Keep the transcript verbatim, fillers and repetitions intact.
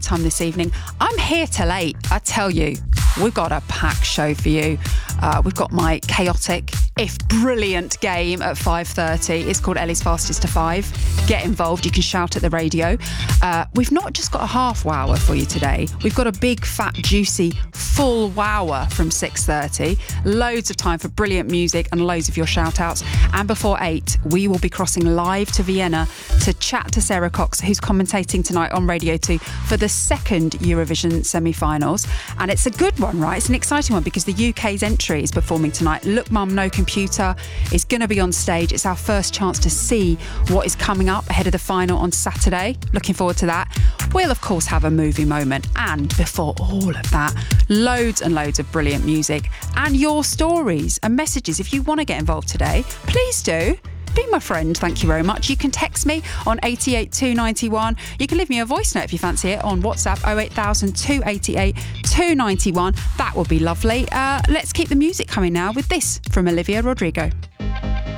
time this evening. I'm here till eight. I tell you, we've got a packed show for you. Uh, we've got my chaotic, if brilliant game at five thirty. It's called Ellie's Fastest to Five. Get involved. You can shout at the radio. Uh, we've not just got a half wower for you today. We've got a big, fat, juicy, full wower from six thirty. Loads of time for brilliant music and loads of your shout outs. And before eight, we will be crossing live to Vienna to chat to Sarah Cox, who's commentating tonight on Radio two for the second Eurovision semi-finals. And it's a good one, right? It's an exciting one because the U K's entry is performing tonight. Look Mum No Computer is going to be on stage. It's our first chance to see what is coming up ahead of the final on Saturday. Looking forward to that. We'll of course have a movie moment, and before all of that, loads and loads of brilliant music and your stories and messages. If you want to get involved today, please do. Be my friend, thank you very much. You can text me on eight eight two nine one. You can leave me a voice note if you fancy it on WhatsApp oh eight thousand two eighty-eight two ninety-one. That would be lovely. Uh, let's keep the music coming now with this from Olivia Rodrigo.